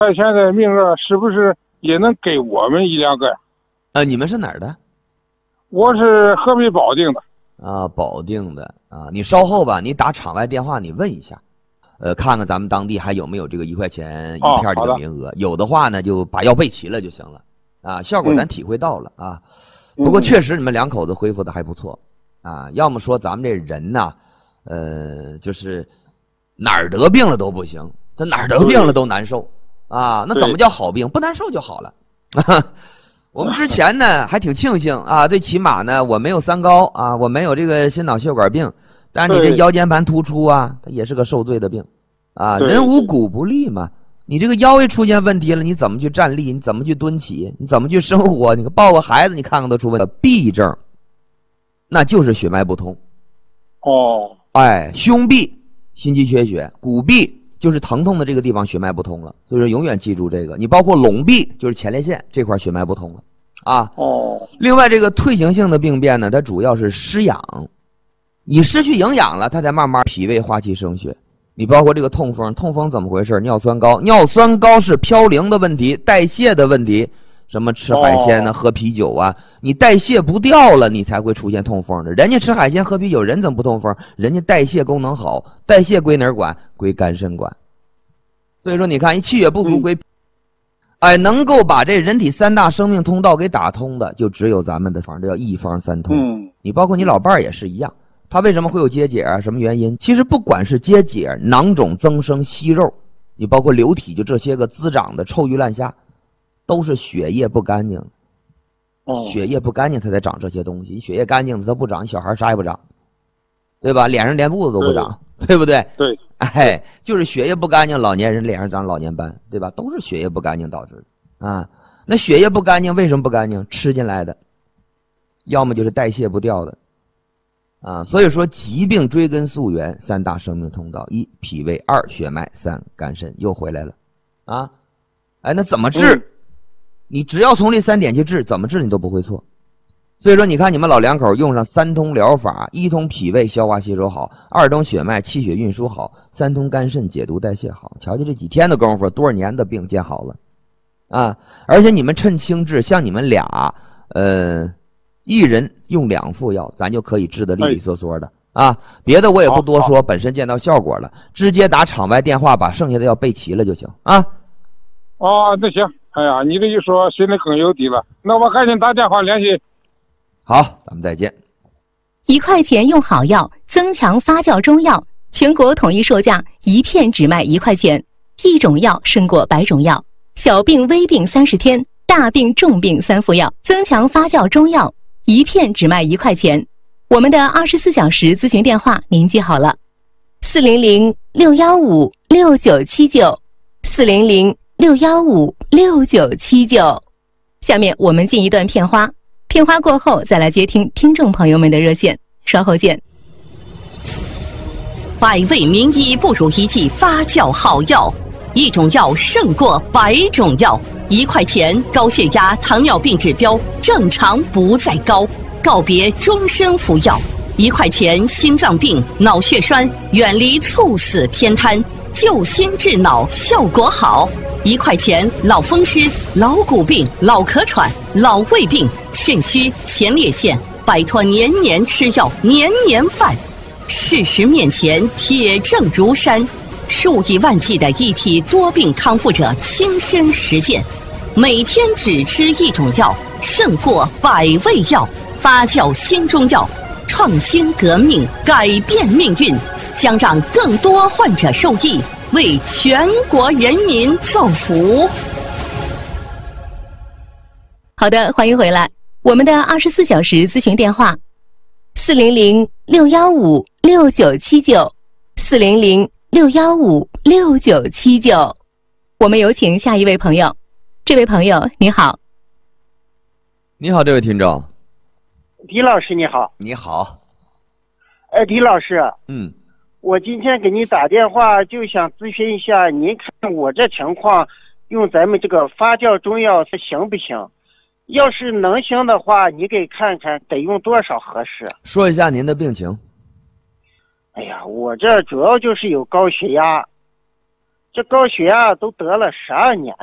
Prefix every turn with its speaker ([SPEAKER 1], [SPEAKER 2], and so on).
[SPEAKER 1] 现在名额是不是也能给我们一两个呀？
[SPEAKER 2] 你们是哪儿的？
[SPEAKER 1] 我是河北保定的。
[SPEAKER 2] 啊，保定的啊。你稍后吧，你打场外电话，你问一下，看看咱们当地还有没有这个1块钱一片这个名额。有的话呢，就把药备齐了就行了。啊，效果咱体会到了啊。不过确实你们两口子恢复的还不错啊。要么说咱们这人呐，就是哪儿得病了都不行，这哪儿得病了都难受啊。那怎么叫好病？不难受就好了。我们之前呢还挺庆幸啊，最起码呢我没有三高啊，我没有这个心脑血管病，但是你这腰间盘突出啊，它也是个受罪的病啊。人无骨不立嘛，你这个腰一出现问题了，你怎么去站立？你怎么去蹲起？你怎么去生活？你抱个孩子，你看看都出问题。痹症，那就是血脉不通。
[SPEAKER 1] 哦，
[SPEAKER 2] 哎，胸痹心肌缺血，骨痹就是疼痛的这个地方血脉不通了，所以说永远记住这个。你包括拢痹，就是前列腺这块血脉不通了啊。另外这个退行性的病变呢，它主要是失氧，你失去营养了，它才慢慢脾胃化气生血。你包括这个痛风，痛风怎么回事？尿酸高，尿酸高是嘌呤的问题，代谢的问题。什么吃海鲜呢，喝啤酒啊，你代谢不掉了，你才会出现痛风的。人家吃海鲜喝啤酒，人怎么不痛风？人家代谢功能好，代谢归哪儿管？归肝肾管。所以说你看，一气血不足归能够把这人体3大生命通道给打通的，就只有咱们的方，这叫一方三通。你包括你老伴儿也是一样，他为什么会有结节啊？什么原因？其实不管是结节、囊肿增生、息肉，你包括流体，就这些个滋长的臭鱼烂虾，都是血液不干净。血液不干净，它才长这些东西。血液干净的它不长，小孩啥也不长，对吧？脸上连痦子都不长，对不对？
[SPEAKER 1] 对。
[SPEAKER 2] 哎，就是血液不干净，老年人脸上长老年斑，对吧？都是血液不干净导致的啊。那血液不干净，为什么不干净？吃进来的，要么就是代谢不掉的啊。所以说疾病追根溯源，3大生命通道：一脾胃，二血脉，三肝肾，又回来了啊。哎，那怎么治？你只要从这3点去治，怎么治你都不会错。所以说你看你们老两口用上3通疗法，一通脾胃消化吸收好，二通血脉气血运输好，三通肝肾解毒代谢好，瞧瞧这几天的功夫，多少年的病见好了啊！而且你们趁轻治，像你们俩一人用2副药，咱就可以治得利利索索的啊。别的我也不多说，本身见到效果了，直接打场外电话把剩下的药备齐了就行啊。
[SPEAKER 1] 那行，哎呀，你这一说心里更有底了，那我赶紧打电话联系。
[SPEAKER 2] 好，咱们再见。
[SPEAKER 3] 1块钱用好药，增强发酵中药，全国统一售价1片只卖1块钱，一种药胜过100种药。小病微病30天，大病重病3副药，增强发酵中药，1片只卖1块钱。我们的24小时咨询电话您记好了，400-615-6979，400-615-6979。下面我们进一段片花。片花过后，再来接听听众朋友们的热线，稍后见。
[SPEAKER 4] 百味名医不如一剂发酵好药，一种药胜过100种药。1块钱，高血压、糖尿病指标正常不再高，告别终身服药。1块钱，心脏病、脑血栓远离猝死偏瘫，救心治脑效果好。1块钱，老风湿、老骨病、老咳喘、老胃病、肾虚、前列腺，摆脱年年吃药、年年犯。事实面前，铁证如山，数以万计的一体多病康复者亲身实践，每天只吃一种药，胜过100味药。发酵新中药，创新革命，改变命运，将让更多患者受益，为全国人民造福。
[SPEAKER 3] 好的，欢迎回来。我们的24小时咨询电话：400-615-6979，400-615-6979。我们有请下一位朋友。这位朋友你好。
[SPEAKER 2] 你好，这位听众。
[SPEAKER 5] 狄老师你好。
[SPEAKER 2] 你好。
[SPEAKER 5] 狄老师，我今天给你打电话就想咨询一下，您看我这情况用咱们这个发酵中药是行不行？要是能行的话，你给看看得用多少合适？
[SPEAKER 2] 说一下您的病情。
[SPEAKER 5] 哎呀，我这主要就是有高血压， 这高血压都得了12年。